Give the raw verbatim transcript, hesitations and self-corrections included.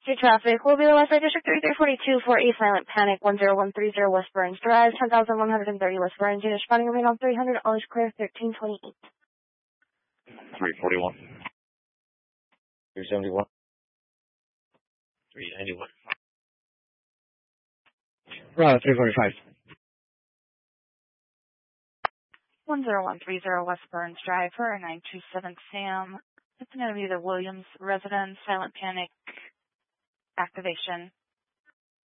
Your traffic will be the West Side District thirty-three forty-two for a silent panic, one zero one three zero West Burns Drive, ten thousand one hundred thirty West Burns, unit spotting remain on three hundred, all is clear, thirteen twenty-eight. three forty-one. three seventy-one. three ninety-one. Route three forty-five. one zero one three zero West Burns Drive for a nine two seven Sam. It's going to be the Williams residence, silent panic activation.